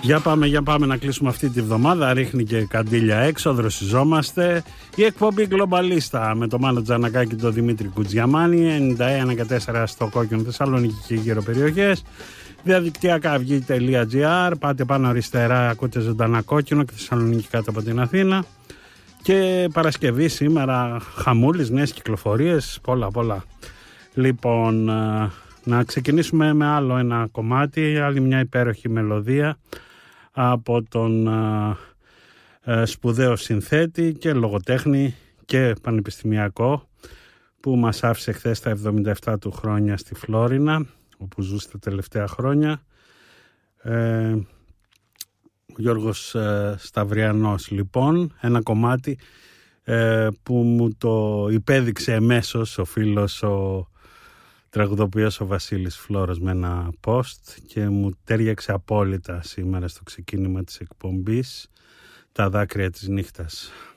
Για πάμε να κλείσουμε αυτή τη βδομάδα. Ρίχνει και καντήλια έξω, δροσιζόμαστε. Η εκπομπή Γκλομπαλίστα με τον Μάνο Τζανακάκη και τον Δημήτρη Κουτζιαμάνη, 91,4 στο Κόκκινο Θεσσαλονίκη και γύρω περιοχές. Διαδικτυακά αυγή.gr. Πάτε πάνω αριστερά, ακούτε ζωντανά Κόκκινο και Θεσσαλονίκη κάτω από την Αθήνα. Και Παρασκευή σήμερα, χαμούλης, νέες κυκλοφορίες, πολλά. Λοιπόν, να ξεκινήσουμε με άλλο ένα κομμάτι, άλλη μια υπέροχη μελωδία από τον σπουδαίο συνθέτη και λογοτέχνη και πανεπιστημιακό που μας άφησε χθες τα 77 του χρόνια στη Φλόρινα, όπου ζούσε τα τελευταία χρόνια, ο Γιώργος Σταυριανός. Λοιπόν, ένα κομμάτι που μου το υπέδειξε εμέσως ο φίλος ο τραγουδοποιός ο Βασίλης Φλόρος με ένα post και μου τέριαξε απόλυτα σήμερα στο ξεκίνημα της εκπομπής, τα δάκρυα της νύχτας.